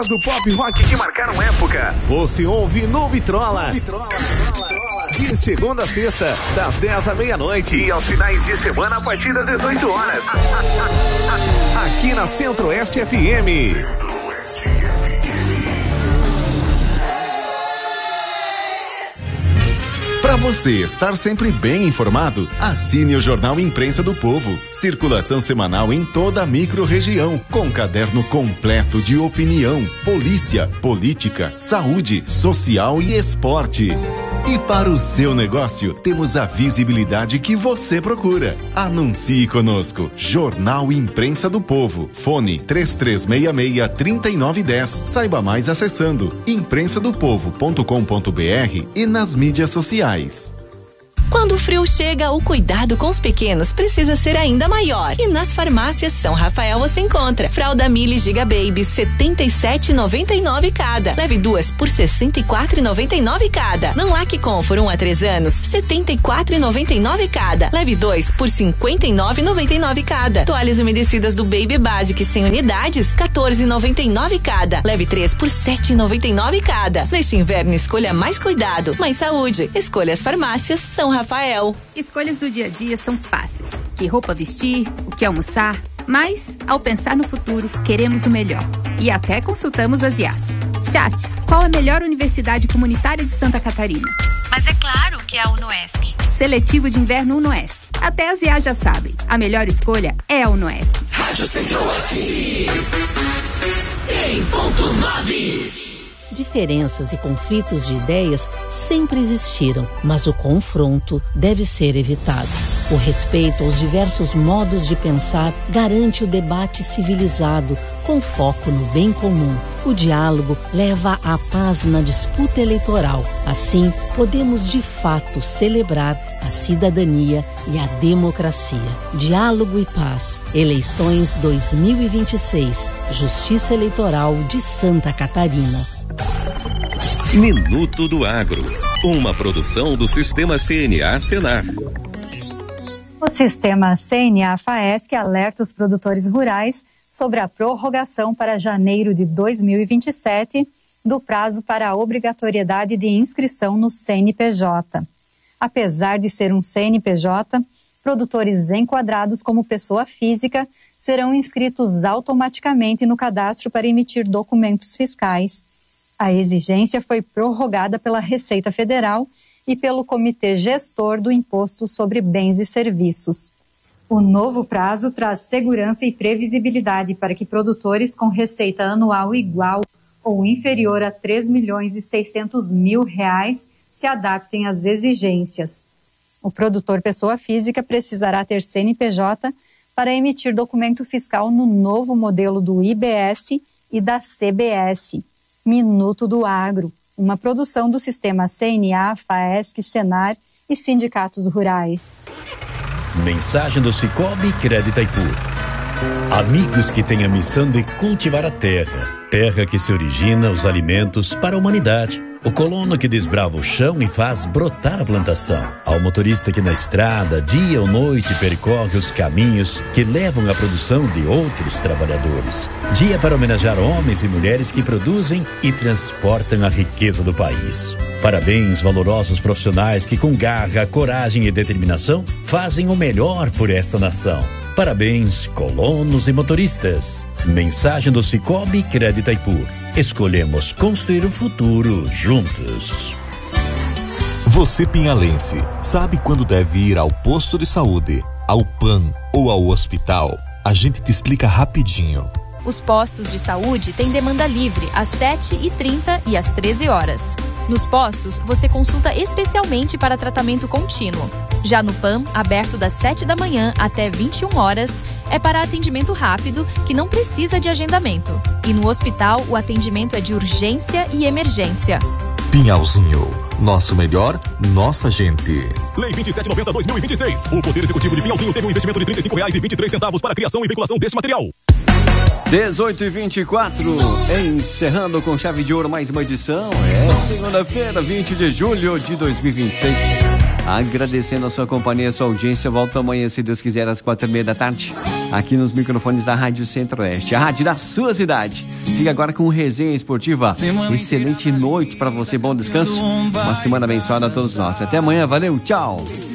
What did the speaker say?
Do pop rock que marcaram época, você ouve no Vitrola. De segunda a sexta, das 10 à meia-noite e aos finais de semana a partir das 18 horas. Aqui na Centro-Oeste FM. Para você estar sempre bem informado, assine o Jornal Imprensa do Povo. Circulação semanal em toda a micro-região, com caderno completo de opinião, polícia, política, saúde, social e esporte. E para o seu negócio, temos a visibilidade que você procura. Anuncie conosco. Jornal Imprensa do Povo. Fone 3366-3910. Saiba mais acessando imprensadopovo.com.br e nas mídias sociais. Quando o frio chega, o cuidado com os pequenos precisa ser ainda maior. E nas farmácias São Rafael você encontra fralda Mili Giga Baby, R$ 77,99 cada. Leve 2 por R$ 64,99 cada. Nanlac Comfort 1 a 3 anos, R$ 74,99 cada. Leve 2 por R$ 59,99 cada. Toalhas umedecidas do Baby Basic 100 unidades, R$ 14,99 cada. Leve 3 por R$ 7,99 cada. Neste inverno, escolha mais cuidado, mais saúde. Escolha as farmácias São Rafael. Escolhas do dia a dia são fáceis. Que roupa vestir, o que almoçar. Mas, ao pensar no futuro, queremos o melhor. E até consultamos as IAs. Chat, qual a melhor universidade comunitária de Santa Catarina? Mas é claro que é a UnoESC. Seletivo de inverno UnoESC. Até as IAs já sabem. A melhor escolha é a UnoESC. Rádio Centro-Oeste 100.9. Diferenças e conflitos de ideias sempre existiram, mas o confronto deve ser evitado. O respeito aos diversos modos de pensar garante o debate civilizado, com foco no bem comum. O diálogo leva à paz na disputa eleitoral. Assim, podemos de fato celebrar a cidadania e a democracia. Diálogo e paz. Eleições 2026. Justiça Eleitoral de Santa Catarina. Minuto do Agro, uma produção do Sistema CNA-Senar. O Sistema CNA-FAESC alerta os produtores rurais sobre a prorrogação para janeiro de 2027 do prazo para a obrigatoriedade de inscrição no CNPJ. Apesar de ser um CNPJ, produtores enquadrados como pessoa física serão inscritos automaticamente no cadastro para emitir documentos fiscais. A exigência foi prorrogada pela Receita Federal e pelo Comitê Gestor do Imposto sobre Bens e Serviços. O novo prazo traz segurança e previsibilidade para que produtores com receita anual igual ou inferior a R$ 3.600.000 se adaptem às exigências. O produtor pessoa física precisará ter CNPJ para emitir documento fiscal no novo modelo do IBS e da CBS. Minuto do Agro, uma produção do Sistema CNA, FAESC, Senar e sindicatos rurais. Mensagem do Cicobi Crédito Itaipu. Amigos que têm a missão de cultivar a terra que se origina os alimentos para a humanidade. O colono que desbrava o chão e faz brotar a plantação. Ao motorista que na estrada, dia ou noite, percorre os caminhos que levam à produção de outros trabalhadores. Dia para homenagear homens e mulheres que produzem e transportam a riqueza do país. Parabéns, valorosos profissionais que com garra, coragem e determinação fazem o melhor por esta nação. Parabéns, colonos e motoristas. Mensagem do Cicobi Crédito Itaipu. Escolhemos construir o futuro juntos. Você pinhalense, sabe quando deve ir ao posto de saúde, ao PAN ou ao hospital? A gente te explica rapidinho. Os postos de saúde têm demanda livre às 7h30 e às 13 horas. Nos postos, você consulta especialmente para tratamento contínuo. Já no PAN, aberto das 7 da manhã até 21 horas, é para atendimento rápido, que não precisa de agendamento. E no hospital, o atendimento é de urgência e emergência. Pinhalzinho, nosso melhor, nossa gente. Lei 2790/2026. O Poder Executivo de Pinhalzinho teve um investimento de R$ 35,23 para a criação e veiculação deste material. 18h24, encerrando com chave de ouro mais uma edição. Segunda-feira, 20 de julho de 2026. Agradecendo a sua companhia, a sua audiência. Volto amanhã, se Deus quiser, às 4h30 da tarde, aqui nos microfones da Rádio Centro-Oeste, a rádio da sua cidade. Fica agora com Resenha Esportiva. Excelente noite para você, bom descanso. Uma semana abençoada a todos nós. Até amanhã, valeu, tchau.